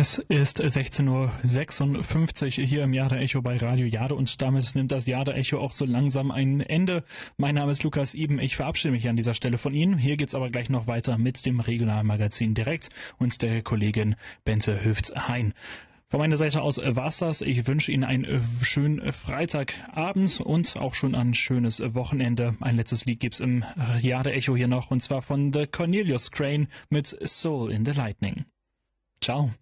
Es ist 16:56 Uhr hier im Jade Echo bei Radio Jade und damit nimmt das Jade Echo auch so langsam ein Ende. Mein Name ist Lukas Iben, ich verabschiede mich an dieser Stelle von Ihnen. Hier geht's aber gleich noch weiter mit dem Regionalmagazin direkt und der Kollegin Bente Hüft-Hein. Von meiner Seite aus war's das. Ich wünsche Ihnen einen schönen Freitagabend und auch schon ein schönes Wochenende. Ein letztes Lied gibt's im Jade Echo hier noch und zwar von The Cornelius Crane mit Soul in the Lightning. Ciao.